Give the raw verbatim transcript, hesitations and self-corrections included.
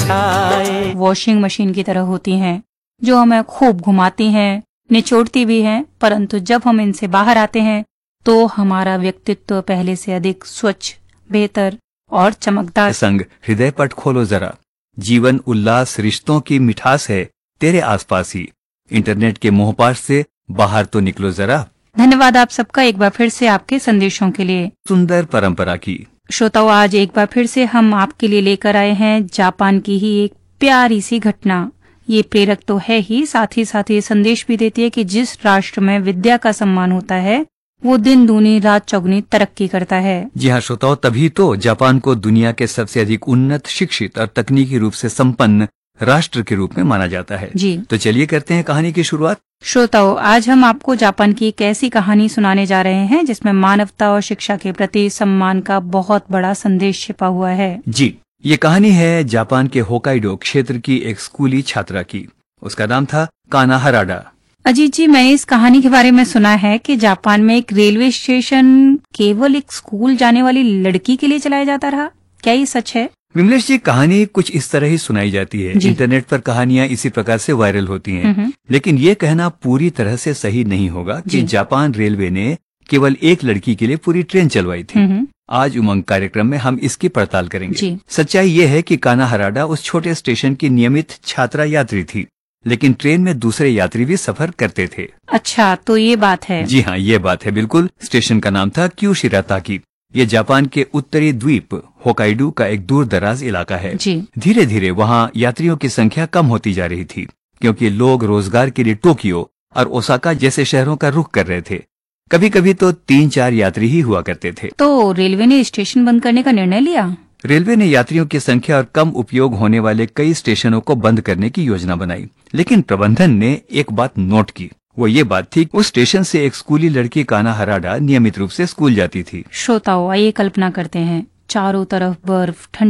उठाए। Washing machine की तरह होती हैं, जो हमें खूब घुमाती हैं, निचोड़ती भी हैं, परंतु जब हम इनसे बाहर आते हैं तो हमारा व्यक्तित्व पहले से अधिक स्वच्छ, बेहतर और चमकदार। संग हृदय पट खोलो जरा, जीवन उल्लास रिश्तों की मिठास है तेरे आसपास ही। इंटरनेट के मोहपाश से बाहर तो निकलो जरा। धन्यवाद आप सबका एक बार फिर से आपके संदेशों के लिए। सुंदर परंपरा की श्रोताओं, आज एक बार फिर से हम आपके लिए लेकर आए हैं जापान की ही एक प्यारी सी घटना। ये प्रेरक तो है ही, साथ ही साथ ये संदेश भी देती है कि जिस राष्ट्र में विद्या का सम्मान होता है वो दिन दूनी रात चौगुनी तरक्की करता है। जी हाँ श्रोताओं, तभी तो जापान को दुनिया के सबसे अधिक उन्नत, शिक्षित और तकनीकी रूप से संपन्न राष्ट्र के रूप में माना जाता है। जी तो चलिए करते हैं कहानी की शुरुआत। श्रोताओं, आज हम आपको जापान की एक ऐसी कहानी सुनाने जा रहे हैं जिसमें मानवता और शिक्षा के प्रति सम्मान का बहुत बड़ा संदेश छिपा हुआ है। जी, ये कहानी है जापान के होकाइडो क्षेत्र की एक स्कूली छात्रा की। उसका नाम था काना हराडा। अजीत जी, मैंने इस कहानी के बारे में सुना है कि जापान में एक रेलवे स्टेशन केवल एक स्कूल जाने वाली लड़की के लिए चलाया जाता रहा। क्या ये सच है? विमलेश जी, कहानी कुछ इस तरह ही सुनाई जाती है। इंटरनेट पर कहानियां इसी प्रकार से वायरल होती हैं, लेकिन ये कहना पूरी तरह से सही नहीं होगा कि जापान रेलवे ने केवल एक लड़की के लिए पूरी ट्रेन चलवाई थी। आज उमंग कार्यक्रम में हम इसकी पड़ताल करेंगे। सच्चाई ये है कि काना हराडा उस छोटे स्टेशन की नियमित छात्रा यात्री थी, लेकिन ट्रेन में दूसरे यात्री भी सफर करते थे। अच्छा, तो ये बात है। जी हाँ, ये बात है बिल्कुल। स्टेशन का नाम था क्यूशिराताकी। ये जापान के उत्तरी द्वीप होकाइडो का एक दूर दराज इलाका है। धीरे धीरे वहाँ यात्रियों की संख्या कम होती जा रही थी, क्योंकि लोग रोजगार के लिए टोक्यो और ओसाका जैसे शहरों का रुख कर रहे थे। कभी कभी तो तीन चार यात्री ही हुआ करते थे। तो रेलवे ने स्टेशन बंद करने का निर्णय लिया। रेलवे ने यात्रियों की संख्या और कम उपयोग होने वाले कई स्टेशनों को बंद करने की योजना बनाई, लेकिन प्रबंधन ने एक बात नोट की। वो ये बात थी, उस स्टेशन से एक स्कूली लड़की काना हराडा नियमित रूप से स्कूल जाती थी। श्रोताओं, आइए कल्पना करते हैं, चारों तरफ बर्फ, ठंडी